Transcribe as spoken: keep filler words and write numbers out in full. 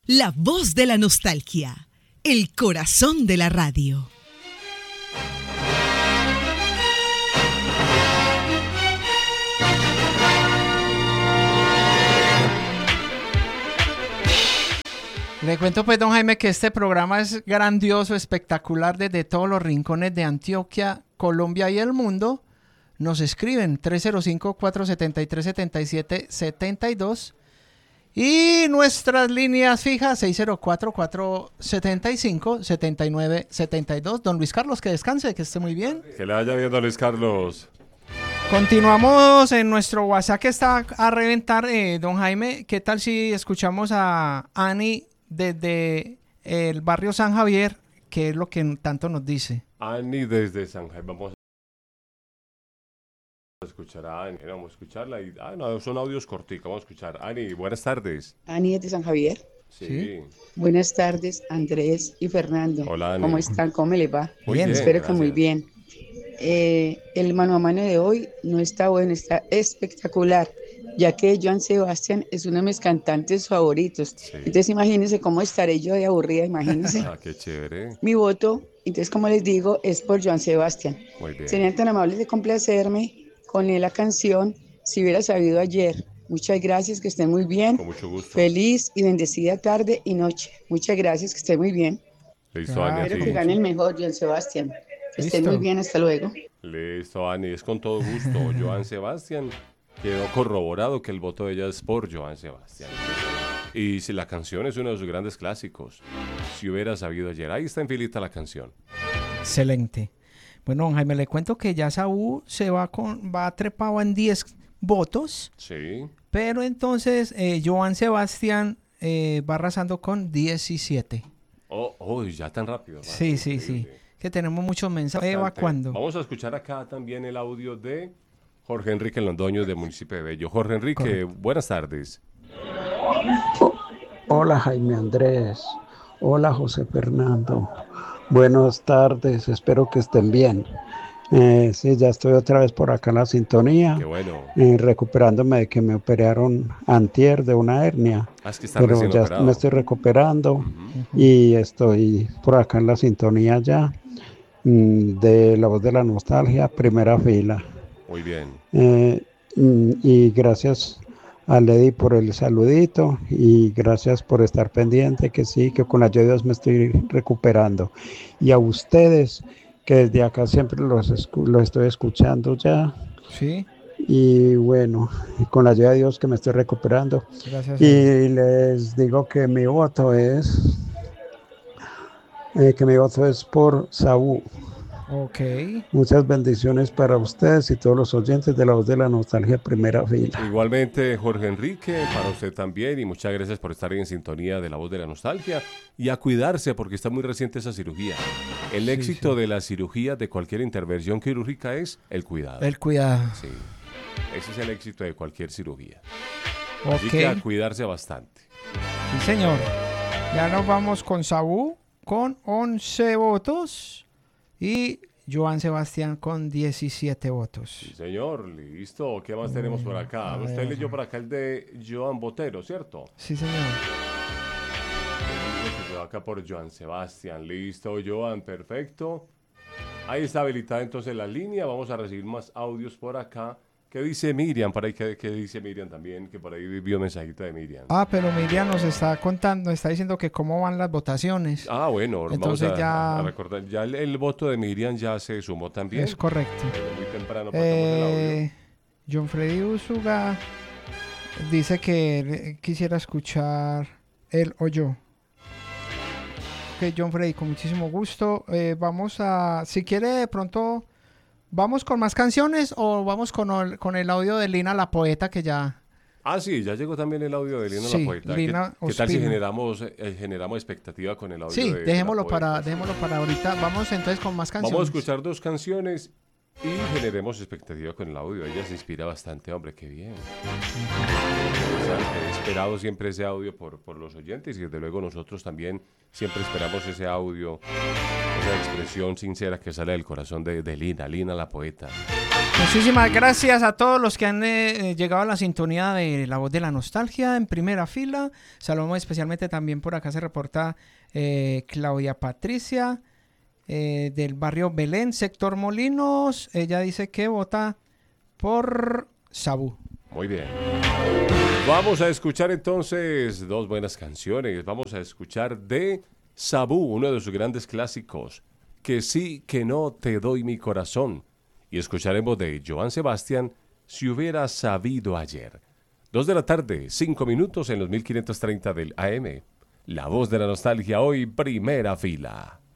La voz de la nostalgia, el corazón de la radio. Le cuento pues, don Jaime, que este programa es grandioso, espectacular, desde todos los rincones de Antioquia, Colombia y el mundo. Nos escriben tres cero cinco, cuatro siete tres, siete siete siete dos y nuestras líneas fijas seis cero cuatro, cuatro siete cinco, siete nueve siete dos. Don Luis Carlos, que descanse, que esté muy bien. Que le vaya bien, don Luis Carlos. Continuamos en nuestro WhatsApp que está a reventar, eh, don Jaime. ¿Qué tal si escuchamos a Ani desde el barrio San Javier? ¿Qué es lo que tanto nos dice? Ani desde San Javier, vamos a escuchar a Ani, vamos a escucharla. Y, ah, no, son audios corticos, vamos a escuchar. Ani, buenas tardes. Ani desde San Javier. Sí. ¿Sí? Buenas tardes, Andrés y Fernando. Hola, Ani. ¿Cómo están? ¿Cómo les va? Muy bien, Espero gracias. que muy bien. Eh, el mano a mano de hoy no está bueno, está espectacular, ya que Joan Sebastián es uno de mis cantantes favoritos. Sí. Entonces imagínense cómo estaré yo de aburrida, imagínense. Ah, qué chévere. Mi voto, entonces como les digo, es por Joan Sebastián. Muy bien. Serían tan amables de complacerme con la canción Si hubiera sabido ayer. Muchas gracias, que estén muy bien. Con mucho gusto. Feliz y bendecida tarde y noche. Muchas gracias, que estén muy bien. Listo, Ah, Ani. Espero así. que gane el mejor, Joan Sebastián. Que estén Listo. muy bien, hasta luego. Listo, Ani, es con todo gusto. Joan Sebastián, quedó corroborado que el voto de ella es por Joan Sebastián. Y si la canción es uno de sus grandes clásicos, Si hubiera sabido ayer, ahí está en filita la canción. Excelente. Bueno, don Jaime, le cuento que ya Saúl se va con va trepado en diez votos, Sí. pero entonces eh, Joan Sebastián eh, va arrasando con diecisiete. Oh, oh, ya tan rápido. Sí, sí, sí. Que tenemos muchos mensajes evacuando. Vamos a escuchar acá también el audio de Jorge Enrique Londoño del municipio de Bello. Jorge Enrique, Correcto. buenas tardes. Hola Jaime Andrés, hola José Fernando, buenas tardes, espero que estén bien. Eh, sí, ya estoy otra vez por acá en la sintonía, Qué bueno. eh, recuperándome de que me operaron antier de una hernia, Ah, es que está pero recién ya operado. me estoy recuperando Ujú. y estoy por acá en la sintonía ya mm, de La Voz de la Nostalgia, primera fila. Muy bien. Eh, mm, y gracias a Lady por el saludito y gracias por estar pendiente, que sí, que con la ayuda de Dios me estoy recuperando. Y a ustedes, que desde acá siempre los, escu- los estoy escuchando ya. Sí, Y bueno, con la ayuda de Dios que me estoy recuperando. gracias. Y les digo que mi voto es, eh, que mi voto es por Saúl. Ok. Muchas bendiciones para ustedes y todos los oyentes de La Voz de la Nostalgia, primera fila. Igualmente, Jorge Enrique, para usted también, y muchas gracias por estar en sintonía de La Voz de la Nostalgia y a cuidarse porque está muy reciente esa cirugía. El Sí, éxito sí. de la cirugía, de cualquier intervención quirúrgica, es el cuidado. El cuidado. Sí, ese es el éxito de cualquier cirugía. Así que a Ok. cuidarse bastante. Sí, señor. Ya nos vamos con Saúl con once votos y Joan Sebastián con diecisiete votos. Sí, señor, listo. ¿Qué más tenemos por acá? a Usted ver. leyó por acá el de Joan Botero, ¿cierto? Sí, señor. Se va acá por Joan Sebastián. Listo, Joan, perfecto. Ahí está habilitada entonces la línea. Vamos a recibir más audios por acá. ¿Qué dice Miriam? Por ahí, ¿qué, qué dice Miriam también? Que por ahí vio un mensajito de Miriam. Ah, pero Miriam nos está contando, está diciendo que cómo van las votaciones. Ah, bueno, Entonces vamos a, ya- a recordar. Ya el, el voto de Miriam ya se sumó también. Es correcto. Pero muy temprano pasamos el audio. Eh, John Freddy Usuga dice que él quisiera escuchar él o yo. Ok, John Freddy, con muchísimo gusto. Eh, vamos a, si quiere de pronto, ¿vamos con más canciones o vamos con el, con el audio de Lina la Poeta que ya... Ah, sí, ya llegó también el audio de Lina Sí, la Poeta. Lina ¿Qué, qué tal si Ospina. generamos, eh, generamos expectativa con el audio Sí, de, de dejémoslo la Poeta? para, dejémoslo para ahorita. Vamos entonces con más canciones. Vamos a escuchar dos canciones Y generemos expectativa con el audio. Ella se inspira bastante, hombre, qué bien. O sea, he esperado siempre ese audio por, por los oyentes y desde luego nosotros también siempre esperamos ese audio, esa expresión sincera que sale del corazón de, de Lina, Lina la poeta. Muchísimas gracias a todos los que han eh, llegado a la sintonía de La Voz de la Nostalgia en primera fila. Saludamos especialmente también por acá se reporta eh, Claudia Patricia eh, del barrio Belén, sector Molinos. Ella dice que vota por Sabú. Muy bien. Vamos a escuchar entonces dos buenas canciones. Vamos a escuchar de Sabú, uno de sus grandes clásicos, Que sí, que no, te doy mi corazón. Y escucharemos de Joan Sebastián, Si hubiera sabido ayer. Dos de la tarde, cinco minutos en los mil quinientos treinta del A M. La Voz de la Nostalgia, hoy primera fila.